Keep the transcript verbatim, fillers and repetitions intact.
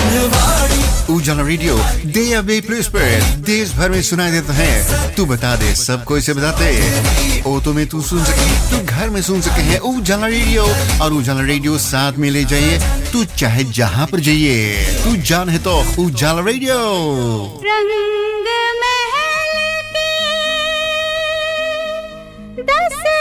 उजाला radio day अवे place पर देश भर में सुनाई देता है। तू बता दे, सबको इसे बताते। ऑटो में तू सुन सके, तू घर में सुन सके है उजाला रेडियो, और उजाला रेडियो साथ में ले जाइए। तू चाहे जहां पर जाइए, तू जान है तो उजाला रेडियो। रंग महल के दस